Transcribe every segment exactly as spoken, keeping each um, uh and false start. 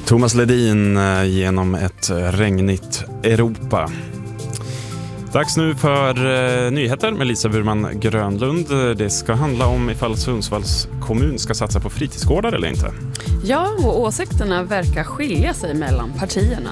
Thomas Ledin genom ett regnigt Europa. Dags nu för eh, nyheter med Lisa Burman Grönlund. Det ska handla om ifall Sundsvalls kommun ska satsa på fritidsgårdar eller inte. Ja, och åsikterna verkar skilja sig mellan partierna.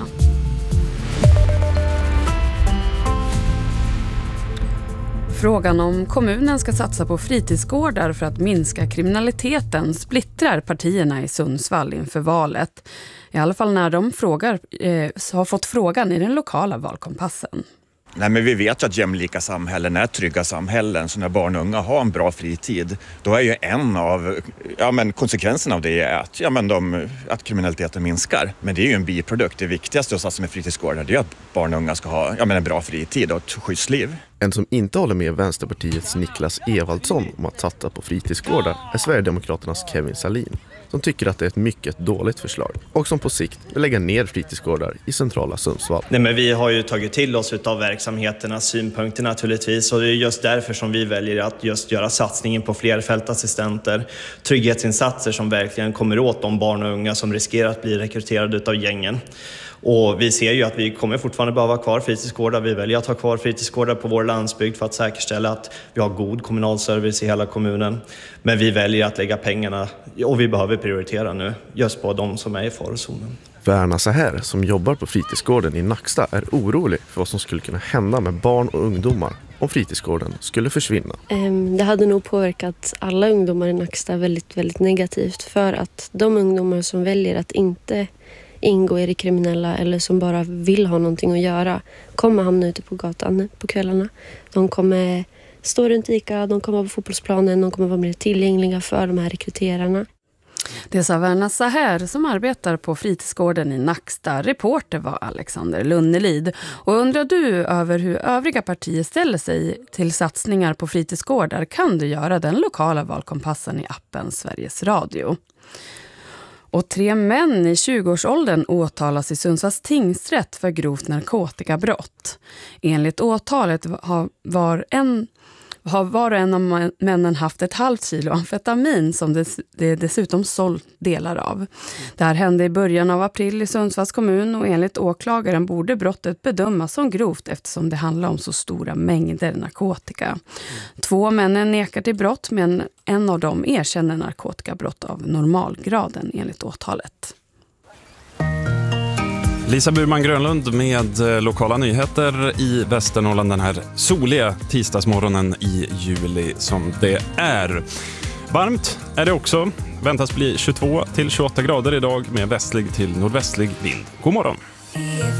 Frågan om kommunen ska satsa på fritidsgårdar för att minska kriminaliteten splittrar partierna i Sundsvall inför valet. I alla fall när de frågar, eh, har fått frågan i den lokala valkompassen. Nej, men vi vet ju att jämlika samhällen är trygga samhällen, så när barn och unga har en bra fritid, då är ju en av ja, men konsekvenserna av det att, ja, men de, att kriminaliteten minskar. Men det är ju en biprodukt. Det viktigaste att satsa med fritidsgårdar det är att barn och unga ska ha ja, men en bra fritid och ett skyddsliv. En som inte håller med Vänsterpartiets Niklas Evaldsson om att satsa på fritidsgårdar är Sverigedemokraternas Kevin Salin, som tycker att det är ett mycket dåligt förslag och som på sikt vill lägga ner fritidsgårdar i centrala Sundsvall. Nej, men vi har ju tagit till oss av verksamheternas synpunkter naturligtvis, och det är just därför som vi väljer att just göra satsningen på fler fältassistenter, trygghetsinsatser som verkligen kommer åt de barn och unga som riskerar att bli rekryterade av gängen. Och vi ser ju att vi kommer fortfarande behöva ha kvar fritidsgårdar. Vi väljer att ha kvar fritidsgårdar på vår landsbygd för att säkerställa att vi har god kommunal service i hela kommunen. Men vi väljer att lägga pengarna, och vi behöver prioritera nu, just på de som är i farozonen. Värna så här, som jobbar på fritidsgården i Nacksta, är orolig för vad som skulle kunna hända med barn och ungdomar om fritidsgården skulle försvinna. Det hade nog påverkat alla ungdomar i Nacksta väldigt, väldigt negativt, för att de ungdomar som väljer att inte ingå i det kriminella eller som bara vill ha någonting att göra kommer hamna ute på gatan på kvällarna. De kommer stå runt Ica, de kommer på fotbollsplanen, de kommer vara mer tillgängliga för de här rekryterarna. Det sa Verna Saher som arbetar på fritidsgården i Nacksta. Reporter var Alexander Lunnelid. Och undrar du över hur övriga partier ställer sig till satsningar på fritidsgårdar kan du göra den lokala valkompassen i appen Sveriges Radio. Och tre män i tjugoårsåldern åtalas i Sundsvalls tingsrätt för grovt narkotikabrott. Enligt åtalet har var, en, har var och en av männen haft ett halvt kilo amfetamin som det, det dessutom sålt delar av. Det här hände i början av april i Sundsvalls kommun, och enligt åklagaren borde brottet bedömas som grovt eftersom det handlar om så stora mängder narkotika. Två männen nekar till brott, men en av dem erkänner narkotikabrott av normalgraden enligt åtalet. Lisa Burman Grönlund med lokala nyheter i Västernorrland den här soliga tisdagsmorgonen i juli som det är. Varmt är det också. Väntas bli tjugotvå till tjugoåtta grader idag med västlig till nordvästlig vind. God morgon!